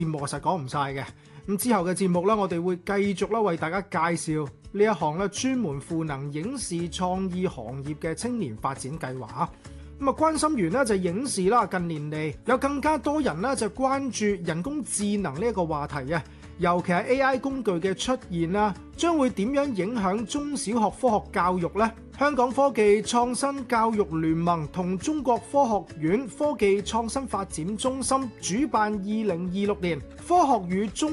目實講唔晒嘅。咁之後嘅節目咧，我哋會繼續咧為大家介紹呢一項咧專門賦能影視創意行業嘅青年發展計劃。咁啊，關心完咧就影視啦，近年嚟有更加多人咧就關注人工智能呢一個話題啊，尤其係 AI 工具嘅出現啦，將會點樣影響中小學科學教育呢？香港科技創新教育聯盟同中國科學院科技創新發展中心主辦2026年科學與中